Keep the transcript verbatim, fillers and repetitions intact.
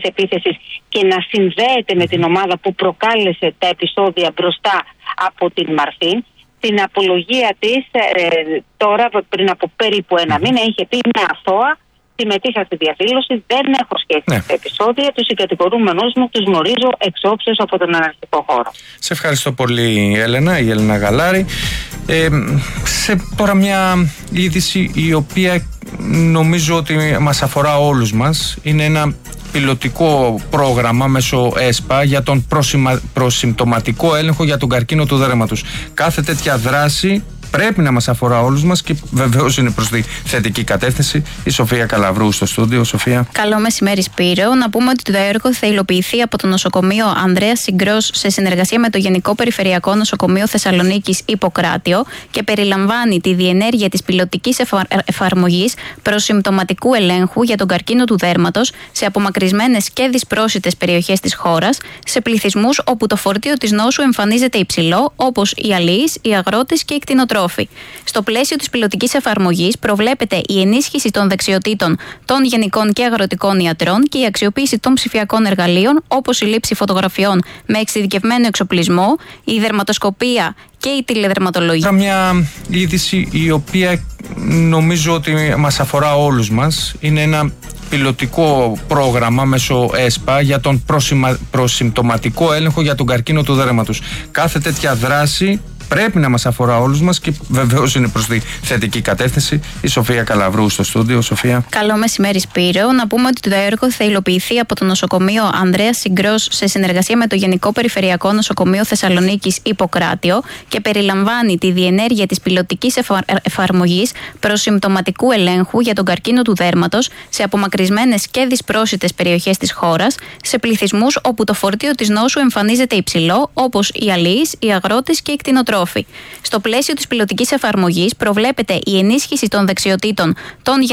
επίθεσης και να συνδέεται με την ομάδα που προκάλεσε τα επεισόδια μπροστά από την Μαρφίν. Στην απολογία της ε, τώρα πριν από περίπου ένα μήνα είχε πει «Είμαι αθώα, συμμετείχα στη διαδήλωση, δεν έχω σχέση ναι. με τα επεισόδια, τους συγκατηγορούμενους μου τους γνωρίζω εξόψεως από τον αναρχικό χώρο». Σε ευχαριστώ πολύ, Έλενα, η Έλενα Γαλάρη. Ε, σε τώρα μια είδηση η οποία νομίζω ότι μας αφορά όλους μας. Είναι ένα πιλωτικό πρόγραμμα μέσω ΕΣΠΑ για τον προσημα... προσυμπτωματικό έλεγχο για τον καρκίνο του δέρματος. Κάθε τέτοια δράση πρέπει να μας αφορά όλους μας και βεβαίως είναι προς τη θετική κατεύθυνση. Η Σοφία Καλαβρού στο στούντιο. Σοφία. Καλό μεσημέρι, Σπύρο. Να πούμε ότι το έργο θα υλοποιηθεί από το νοσοκομείο Ανδρέας Συγκρός σε συνεργασία με το Γενικό Περιφερειακό Νοσοκομείο Θεσσαλονίκης Ιπποκράτιο και περιλαμβάνει τη διενέργεια της πιλωτικής εφα... εφαρμογής προσυμπτωματικού ελέγχου για τον καρκίνο του δέρματος σε απομακρυσμένες και δυσπρόσιτες περιοχές της χώρας, σε πληθυσμούς όπου το φορτίο της νόσου εμφανίζεται υψηλό, όπως οι αλοίς, οι αγρότες και οι κτηνοτρόφοι. Στο πλαίσιο της πιλωτικής εφαρμογής προβλέπεται η ενίσχυση των δεξιοτήτων των γενικών και αγροτικών ιατρών και η αξιοποίηση των ψηφιακών εργαλείων, όπως η λήψη φωτογραφιών με εξειδικευμένο εξοπλισμό, η δερματοσκοπία και η τηλεδερματολογία. Μια είδηση η οποία νομίζω ότι μας αφορά όλους μας. Είναι ένα πιλωτικό πρόγραμμα μέσω ΕΣΠΑ για τον προσημα... προσυμπτωματικό έλεγχο για τον καρκίνο του δέρματος. Κάθε τέτοια δράση πρέπει να μας αφορά όλους μας και βεβαίως είναι προς τη θετική κατεύθυνση. Η Σοφία Καλαβρού στο στούντιο. Σοφία. Καλό μεσημέρι, Σπύρο. Να πούμε ότι το έργο θα υλοποιηθεί από το νοσοκομείο Ανδρέας Συγκρός σε συνεργασία με το Γενικό Περιφερειακό Νοσοκομείο Θεσσαλονίκης Ιπποκράτιο και περιλαμβάνει τη διενέργεια της πιλωτικής εφα... εφαρμογής προσυμπτωματικού ελέγχου για τον καρκίνο του δέρματος σε απομακρυσμένες και δυσπρόσιτες περιοχές της χώρας, σε πληθυσμούς όπου το φορτίο της νόσου εμφανίζεται υψηλό, όπως οι αλοίς, οι αγρότες και οι κτηνοτρόφοι. Στο πλαίσιο της πιλωτικής εφαρμογής προβλέπεται η ενίσχυση των δεξιοτήτων των